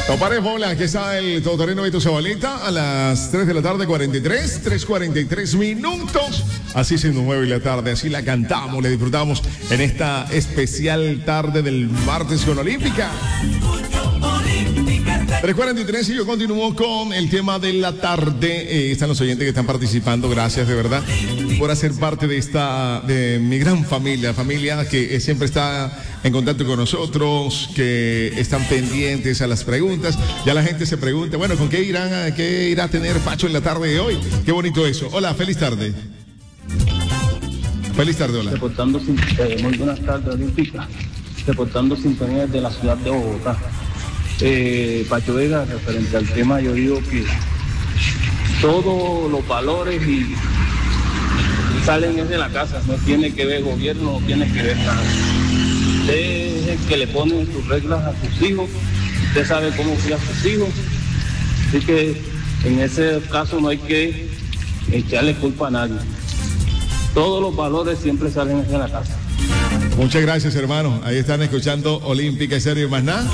No pares, bola, aquí está el todoterreno Vito Zabaleta a las 3 de la tarde, 3:43 minutos. Así se nos mueve la tarde, así la cantamos, la disfrutamos en esta especial tarde del martes con Olímpica. 3:43 y yo continúo con el tema de la tarde. Están los oyentes que están participando, gracias de verdad por hacer parte de mi gran familia que siempre está en contacto con nosotros, que están pendientes a las preguntas. Ya la gente se pregunta, bueno, ¿con qué irá a tener Pacho en la tarde de hoy? Qué bonito eso. Hola, feliz tarde. Feliz tarde, hola. Muy buenas tardes, Olímpica. Reportando sintonía desde la ciudad de Bogotá. Pacho Vega, referente al tema, yo digo que todos los valores salen desde la casa, no tiene que ver gobierno, no tiene que ver nada. Usted es el que le pone sus reglas a sus hijos, usted sabe cómo criar a sus hijos, así que en ese caso no hay que echarle culpa a nadie. Todos los valores siempre salen desde la casa. Muchas gracias, hermano. Ahí están escuchando Olímpica Estéreo y más nada.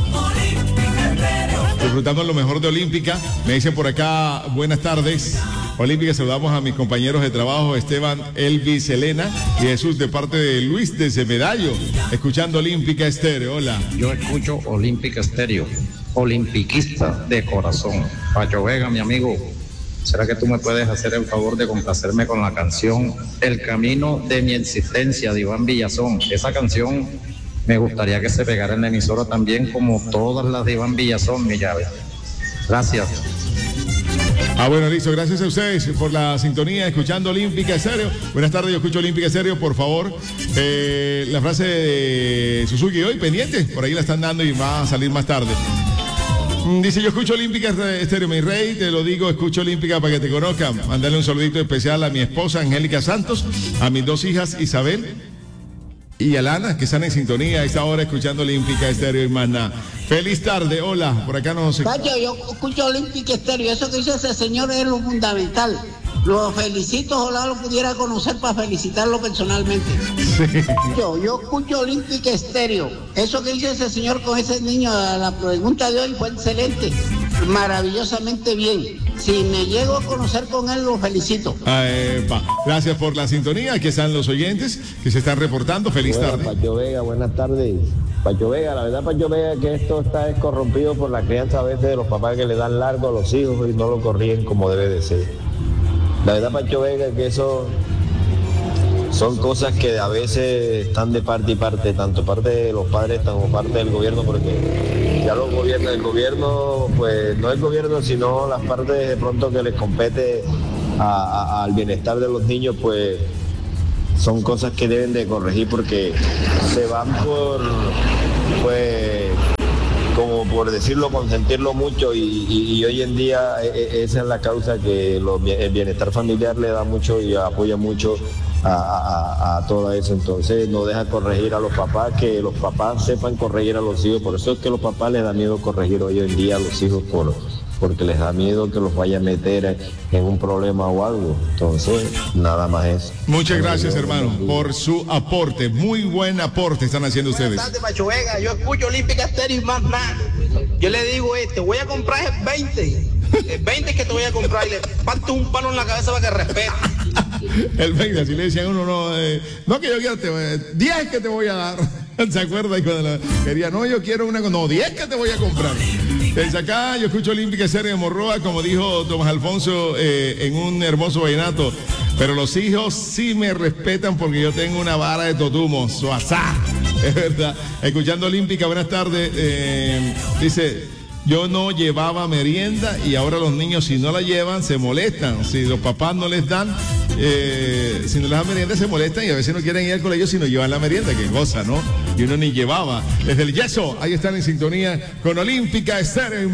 Disfrutando lo mejor de Olímpica. Me dicen por acá, buenas tardes. Olímpica, saludamos a mis compañeros de trabajo, Esteban, Elvis, Elena y Jesús, de parte de Luis desde Medallo, escuchando Olímpica Estéreo. Hola. Yo escucho Olímpica Estéreo, olimpiquista de corazón. Pacho Vega, mi amigo, ¿será que tú me puedes hacer el favor de complacerme con la canción El Camino de mi Existencia de Iván Villazón? Esa canción me gustaría que se pegara en la emisora también, como todas las de Iván Villazón, mi llave. Gracias. Bueno, listo. Gracias a ustedes por la sintonía, escuchando Olímpica Estéreo. Buenas tardes, yo escucho Olímpica Estéreo, por favor. La frase de Suzuki hoy, pendiente, por ahí la están dando y va a salir más tarde. Dice, yo escucho Olímpica Estéreo, mi rey, te lo digo, escucho Olímpica para que te conozcan. Mandarle un saludito especial a mi esposa Angélica Santos, a mis dos hijas Isabel y Alana, que están en sintonía a esta hora escuchando Olímpica Estéreo y más nada. Feliz tarde, hola, por acá nos... Pacho, yo escucho Olímpica Estéreo, eso que dice ese señor es lo fundamental. Lo felicito, ojalá lo pudiera conocer para felicitarlo personalmente. Sí. Yo escucho Olímpica Estéreo, eso que dice ese señor con ese niño, la pregunta de hoy fue excelente, maravillosamente bien. Si me llego a conocer con él, lo felicito. Gracias por la sintonía. Aquí están los oyentes que se están reportando. Feliz tarde. Pacho Vega, buenas tardes. Pacho Vega, la verdad, Pacho Vega, que esto está corrompido por la crianza a veces de los papás que le dan largo a los hijos y no lo corrigen como debe de ser. La verdad, Pacho Vega, que eso son cosas que a veces están de parte y parte, tanto parte de los padres como parte del gobierno, porque ya los gobiernos, el gobierno, pues no el gobierno, sino las partes de pronto que les compete al bienestar de los niños, pues son cosas que deben de corregir porque se van como por decirlo, consentirlo mucho y hoy en día esa es la causa que el bienestar familiar le da mucho y apoya mucho a todo eso. Entonces no deja corregir a los papás, que los papás sepan corregir a los hijos. Por eso es que los papás les da miedo corregir hoy en día a los hijos porque les da miedo que los vaya a meter en un problema o algo. Entonces, nada más eso. Muchas gracias, hermano, por su aporte. Muy buen aporte están haciendo ustedes. Buenas tardes, Pacho Vega. Yo escucho Olímpica Estéreo y más nada. Yo le digo, voy a comprar el 20. El 20 que te voy a comprar y le parto un palo en la cabeza para que respete. El 20, así le decían uno, no que yo quiero, 10 que te voy a dar. ¿Se acuerda? Y cuando quería, no, yo quiero 10 que te voy a comprar. Desde acá yo escucho Olímpica Estéreo de Morroa, como dijo Tomás Alfonso en un hermoso vallenato. Pero los hijos sí me respetan porque yo tengo una vara de totumo, suazá. Es verdad. Escuchando Olímpica, buenas tardes. Dice, yo no llevaba merienda y ahora los niños si no la llevan se molestan. Si los papás no les dan, si no les dan merienda se molestan y a veces no quieren ir al colegio si no llevan la merienda, qué cosa, ¿no? Y uno ni llevaba. Desde el Yeso, ahí están en sintonía con Olímpica Estéreo.